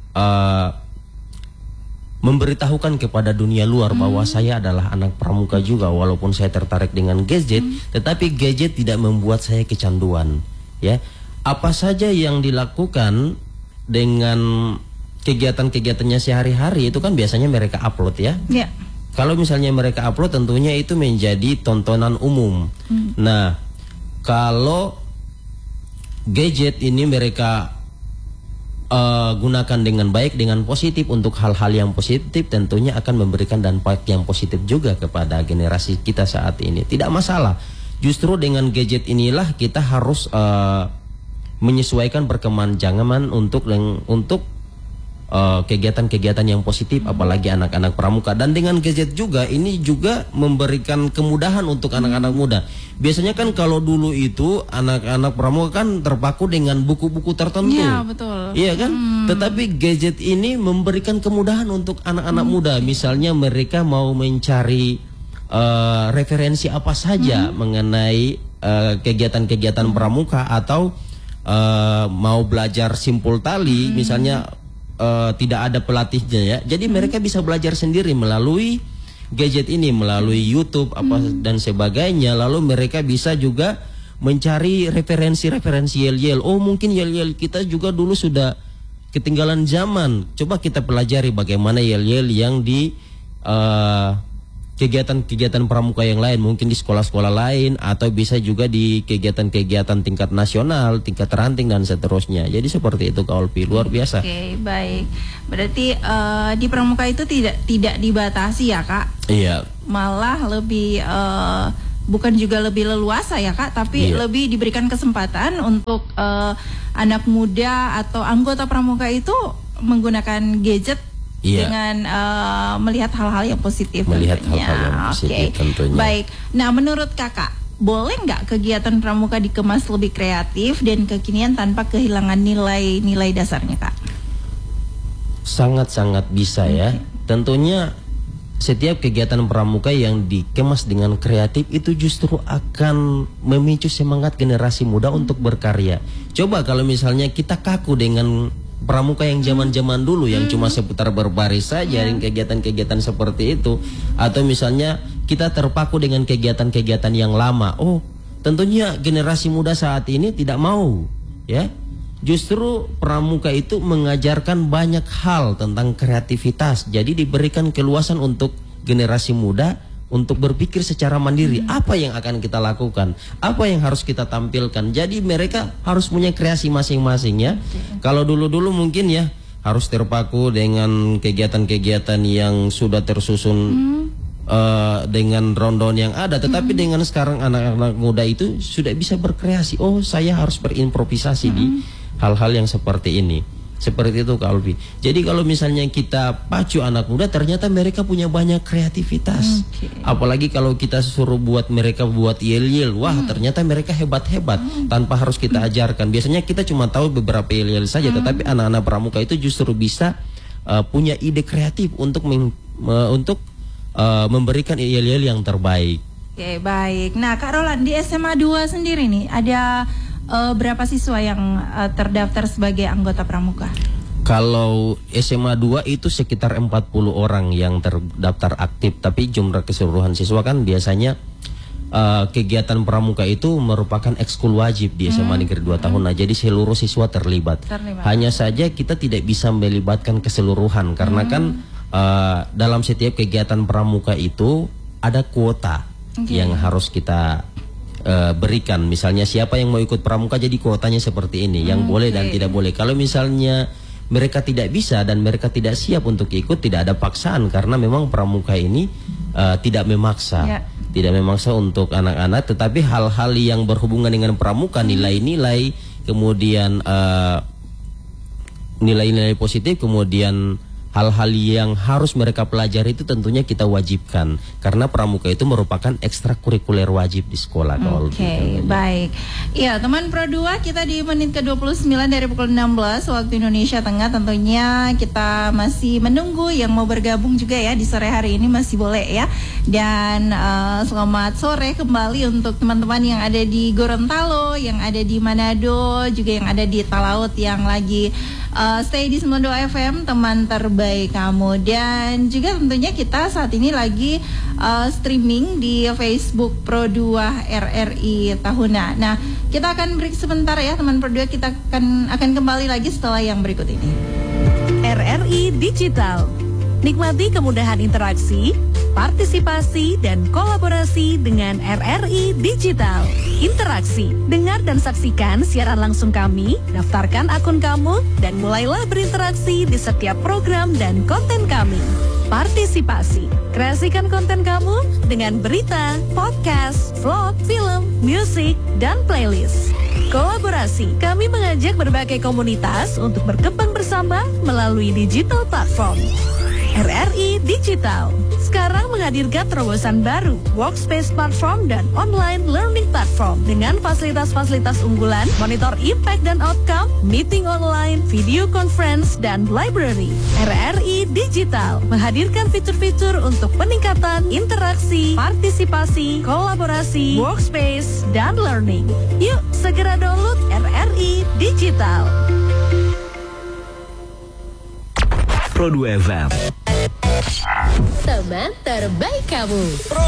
memberitahukan kepada dunia luar bahwa saya adalah anak pramuka juga, walaupun saya tertarik dengan gadget, tetapi gadget tidak membuat saya kecanduan. Ya, apa saja yang dilakukan dengan kegiatan-kegiatannya sehari-hari itu kan biasanya mereka upload ya. Kalau misalnya mereka upload, tentunya itu menjadi tontonan umum. Nah, kalau gadget ini mereka gunakan dengan baik, dengan positif untuk hal-hal yang positif, tentunya akan memberikan dampak yang positif juga kepada generasi kita saat ini. Tidak masalah. Justru dengan gadget inilah kita harus menyesuaikan perkembangan untuk kegiatan-kegiatan yang positif, apalagi anak-anak pramuka. Dan dengan gadget juga, ini juga memberikan kemudahan untuk anak-anak muda. Biasanya kan kalau dulu itu anak-anak pramuka kan terpaku dengan buku-buku tertentu. Iya, betul. Iya kan? Tetapi gadget ini memberikan kemudahan untuk anak-anak muda. Misalnya mereka mau mencari referensi apa saja mengenai kegiatan-kegiatan pramuka, atau mau belajar simpul tali, misalnya tidak ada pelatihnya ya. Jadi mereka bisa belajar sendiri melalui gadget ini, melalui YouTube dan sebagainya. Lalu mereka bisa juga mencari referensi-referensi yel-yel. Oh, mungkin yel-yel kita juga dulu sudah ketinggalan zaman. Coba kita pelajari bagaimana yel-yel yang di kegiatan-kegiatan pramuka yang lain, mungkin di sekolah-sekolah lain, atau bisa juga di kegiatan-kegiatan tingkat nasional, tingkat ranting dan seterusnya. Jadi seperti itu Kak Olpi, luar biasa. Oke, baik. Berarti di pramuka itu tidak dibatasi ya Kak? Iya. Malah lebih bukan juga lebih leluasa ya Kak, tapi lebih diberikan kesempatan untuk anak muda atau anggota pramuka itu menggunakan gadget dengan melihat hal-hal yang positif. Melihat hal-hal yang positif tentunya. Baik. Nah, menurut Kakak, boleh nggak kegiatan pramuka dikemas lebih kreatif dan kekinian tanpa kehilangan nilai-nilai dasarnya, Kak? Sangat-sangat bisa ya. Tentunya setiap kegiatan pramuka yang dikemas dengan kreatif itu justru akan memicu semangat generasi muda untuk berkarya. Coba kalau misalnya kita kaku dengan pramuka yang zaman-zaman dulu yang cuma seputar berbaris saja, dengan kegiatan-kegiatan seperti itu, atau misalnya kita terpaku dengan kegiatan-kegiatan yang lama, tentunya generasi muda saat ini tidak mau ya. Justru pramuka itu mengajarkan banyak hal tentang kreativitas, jadi diberikan keluasan untuk generasi muda untuk berpikir secara mandiri. Apa yang akan kita lakukan, apa yang harus kita tampilkan. Jadi mereka harus punya kreasi masing-masing ya. Kalau dulu-dulu mungkin ya harus terpaku dengan kegiatan-kegiatan yang sudah tersusun dengan rundown yang ada. Tetapi dengan sekarang anak-anak muda itu sudah bisa berkreasi. Oh, saya harus berimprovisasi di hal-hal yang seperti ini. Seperti itu Kak Albi. Jadi kalau misalnya kita pacu anak muda, ternyata mereka punya banyak kreativitas. Apalagi kalau kita suruh mereka buat yel-yel, wah ternyata mereka hebat-hebat tanpa harus kita ajarkan. Biasanya kita cuma tahu beberapa yel-yel saja, tetapi anak-anak pramuka itu justru bisa punya ide kreatif untuk memberikan yel-yel yang terbaik. Oke, baik. Nah Kak Roland, di SMA 2 sendiri nih ada berapa siswa yang terdaftar sebagai anggota pramuka? Kalau SMA 2 itu sekitar 40 orang yang terdaftar aktif. Tapi jumlah keseluruhan siswa kan biasanya kegiatan pramuka itu merupakan ekskul wajib di SMA Negeri 2 tahun. Nah, jadi seluruh siswa terlibat. Hanya saja kita tidak bisa melibatkan keseluruhan, karena kan dalam setiap kegiatan pramuka itu ada kuota yang harus kita berikan. Misalnya siapa yang mau ikut pramuka, jadi kuotanya seperti ini, yang boleh dan tidak boleh. Kalau misalnya mereka tidak bisa dan mereka tidak siap untuk ikut, tidak ada paksaan, karena memang pramuka ini tidak memaksa. Tidak memaksa untuk anak-anak, tetapi hal-hal yang berhubungan dengan pramuka, nilai-nilai, kemudian nilai-nilai positif, kemudian hal-hal yang harus mereka pelajari itu tentunya kita wajibkan, karena pramuka itu merupakan ekstrakurikuler wajib di sekolah. Oke, baik. Ya, teman Pro 2, kita di menit ke-29 dari pukul 16 waktu Indonesia Tengah. Tentunya kita masih menunggu yang mau bergabung juga ya di sore hari ini, masih boleh ya. Dan selamat sore kembali untuk teman-teman yang ada di Gorontalo, yang ada di Manado, juga yang ada di Talaut yang lagi Stay di 92 FM, teman terbaik kamu. Dan juga tentunya kita saat ini lagi streaming di Facebook Pro 2 RRI Tahuna. Nah, kita akan break sebentar ya teman Pro 2, kita akan kembali lagi setelah yang berikut ini. RRI Digital. Nikmati kemudahan interaksi, partisipasi, dan kolaborasi dengan RRI Digital. Interaksi, dengar dan saksikan siaran langsung kami, daftarkan akun kamu, dan mulailah berinteraksi di setiap program dan konten kami. Partisipasi, kreasikan konten kamu dengan berita, podcast, vlog, film, musik, dan playlist. Kolaborasi, kami mengajak berbagai komunitas untuk berkembang bersama melalui digital platform. RRI Digital sekarang menghadirkan terobosan baru, workspace platform dan online learning platform dengan fasilitas-fasilitas unggulan, monitor impact dan outcome, meeting online, video conference, dan library. RRI Digital menghadirkan fitur-fitur untuk peningkatan interaksi, partisipasi, kolaborasi, workspace, dan learning. Yuk, segera download RRI Digital. Pro 2 FM. Teman terbaik kamu.